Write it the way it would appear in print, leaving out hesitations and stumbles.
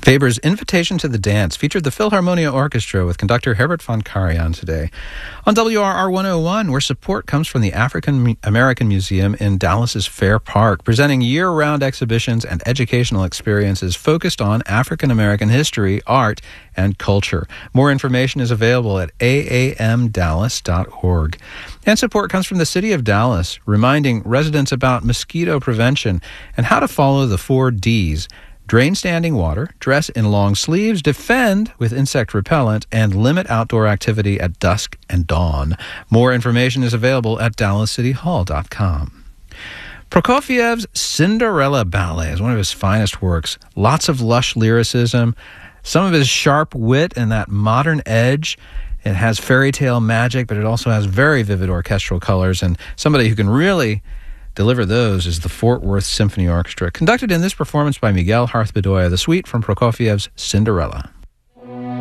Weber's Invitation to the Dance featured the Philharmonia Orchestra with conductor Herbert von Karajan today. On WRR 101, where support comes from the African American Museum in Dallas's Fair Park, presenting year-round exhibitions and educational experiences focused on African American history, art, and culture. More information is available at aamdallas.org. And support comes from the City of Dallas, reminding residents about mosquito prevention and how to follow the 4 Ds. Drain standing water, dress in long sleeves, defend with insect repellent, and limit outdoor activity at dusk and dawn. More information is available at DallasCityHall.com. Prokofiev's Cinderella Ballet is one of his finest works. Lots of lush lyricism, some of his sharp wit and that modern edge. It has fairy tale magic, but it also has very vivid orchestral colors, and somebody who can really deliver those is the Fort Worth Symphony Orchestra, conducted in this performance by Miguel Harth Bedoya, the suite from Prokofiev's Cinderella.